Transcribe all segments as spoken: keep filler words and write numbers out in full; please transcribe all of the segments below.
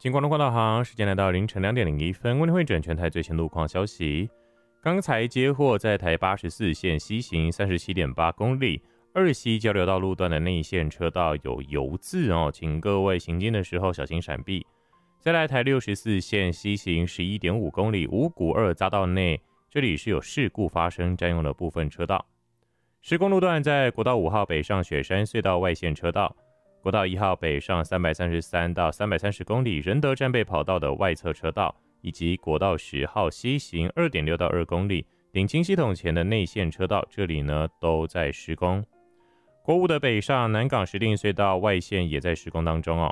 经广东广导航，时间来到凌晨两点零一分，为您会转全台最新路况消息。刚才接获在台八十四线西行三十七点八公里二西交流道路段的内线车道有油渍哦，请各位行经的时候小心闪避。再来台六十四线西行十一点五公里五股二匝道内，这里是有事故发生，占用了部分车道。施工路段在国道五号北上雪山隧道外线车道。国道一号北上三百三十三到三百三十公里仁德战备跑道的外侧车道，以及国道十号西行 二点六到二公里顶清系统前的内线车道，这里呢都在施工。国五的北上南港石碇隧道外线也在施工当中哦。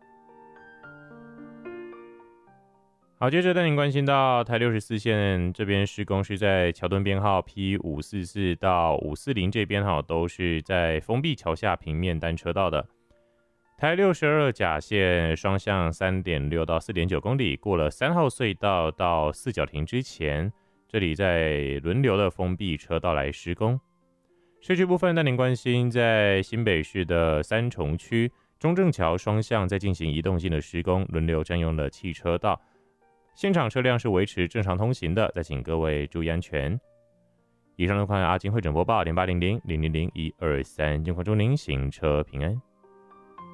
好，接着带您关心到台六十四线这边施工是在桥墩编号 P 五四四 到五四零这边哈，都是在封闭桥下平面单车道的。台六十二甲线双向 三点六到四点九公里，过了三号隧道到四角亭之前，这里在轮流的封闭车道来施工。市区部分带您关心，在新北市的三重区中正桥双向在进行移动性的施工，轮流占用了汽车道，现场车辆是维持正常通行的，再请各位注意安全。以上路况阿金会诊播报零八零零零零零一二三，尽快祝您行车平安。